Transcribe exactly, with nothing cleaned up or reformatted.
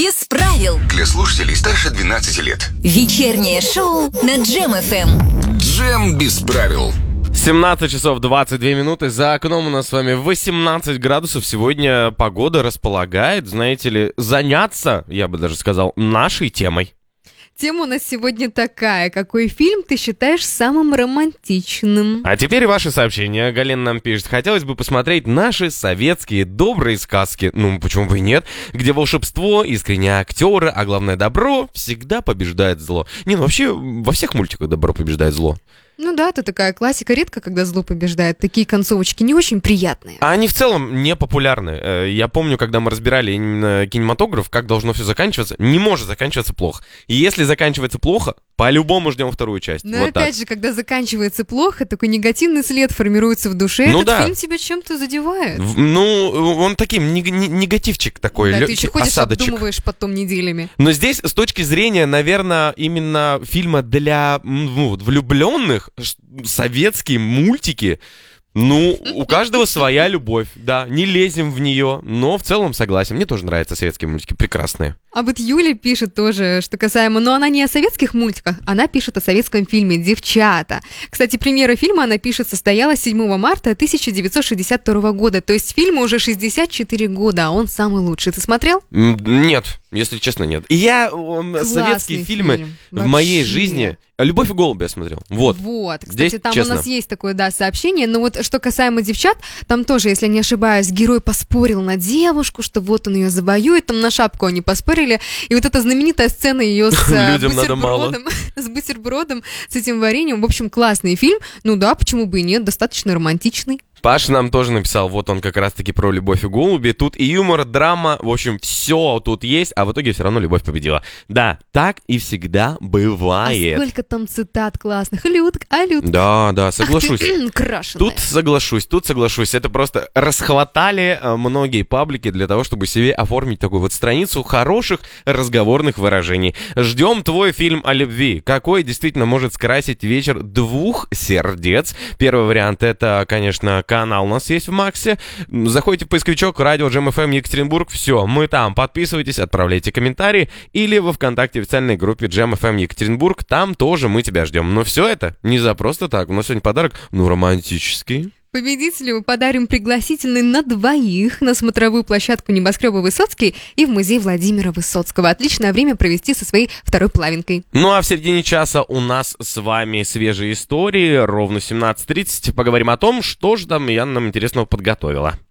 без правил. Для слушателей старше двенадцати лет. Вечернее шоу на Джем эф эм. Джем без правил. семнадцать часов двадцать две минуты. За окном у нас с вами восемнадцать градусов. Сегодня погода располагает, знаете ли, заняться, я бы даже сказал, нашей темой. Тема у нас сегодня такая. Какой фильм ты считаешь самым романтичным? А теперь ваши сообщения. Галина нам пишет. Хотелось бы посмотреть наши советские добрые сказки. Ну, почему бы и нет? Где волшебство, искренние актеры, а главное добро всегда побеждает зло. Не, ну вообще во всех мультиках добро побеждает зло. Ну да, это такая классика. Редко, когда зло побеждает. Такие концовочки не очень приятные. А они в целом не популярны. Я помню, когда мы разбирали именно кинематограф, как должно все заканчиваться, не может заканчиваться плохо. И если заканчивается плохо, по-любому ждем вторую часть. Но вот опять так. же, когда заканчивается плохо, такой негативный след формируется в душе. Ну Этот да. фильм тебя чем-то задевает. В- Ну, он таким нег- не- негативчик такой, Да, лё- ты еще ходишь, осадочек. обдумываешь потом неделями. Но здесь, с точки зрения, наверное, именно фильма для м, ну, вот влюбленных, ш- советские мультики, ну, у каждого своя любовь, да, не лезем в нее, но в целом согласен, мне тоже нравятся советские мультики, прекрасные. А вот Юля пишет тоже, что касаемо, но она не о советских мультиках, она пишет о советском фильме «Девчата». Кстати, премьера фильма, она пишет, состоялась седьмого марта тысяча девятьсот шестьдесят второго года, то есть фильму уже шестьдесят четыре года, а он самый лучший. Ты смотрел? М, Нет, если честно, нет. И я м, Классный советские фильмы фильм, в моей вообще. жизни... «Любовь и голуби» я смотрел, вот. Вот. Кстати, Здесь там честно. у нас есть такое, да, сообщение. Но вот что касаемо девчат, там тоже, если не ошибаюсь, герой поспорил на девушку, что вот он ее завоюет, там на шапку они поспорили. И вот эта знаменитая сцена ее с э, Людям надо мало. бутербродом, с бутербродом, с этим вареньем. В общем, классный фильм. Ну да, почему бы и нет, достаточно романтичный. Паша нам тоже написал, вот он как раз-таки про «Любовь и голуби». Тут и юмор, драма, в общем, все тут есть, а в итоге все равно любовь победила. Да, так и всегда бывает. А сколько там цитат классных. Людк, а Людк. Да, да, соглашусь. Крашеная. Тут соглашусь, тут соглашусь. Это просто расхватали э, многие паблики для того, чтобы себе оформить такую вот страницу хороших разговорных выражений. Ждем твой фильм о любви. Какой действительно может скрасить вечер двух сердец? Первый вариант — это, конечно, канал у нас есть в Максе. Заходите в поисковичок «Радио Джем эф эм Екатеринбург». Все, мы там. Подписывайтесь, отправляйте комментарии. Или во ВКонтакте официальной группе Джем эф эм Екатеринбург. Там тоже мы тебя ждем. Но все это не за просто так. У нас сегодня подарок, ну, романтический. Победителю мы подарим пригласительный на двоих на смотровую площадку небоскреба Высоцкий и в музей Владимира Высоцкого. Отличное время провести со своей второй половинкой. Ну а в середине часа у нас с вами свежие истории. Ровно семнадцать тридцать поговорим о том, что же там Яна нам интересного подготовила.